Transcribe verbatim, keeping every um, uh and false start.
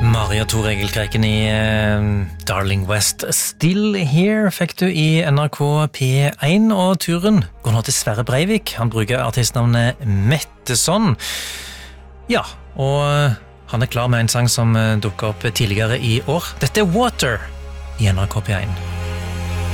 Maria Tor Egil Kreiken i uh, Darling West. Still Here fikk du i N R K P én, og turen går nå til Sverre Breivik. Han bruker artistnavnet Metteson. Ja, og uh, han er klar med en sang som uh, dukket opp tidligere i år. Dette er Water i N R K P én.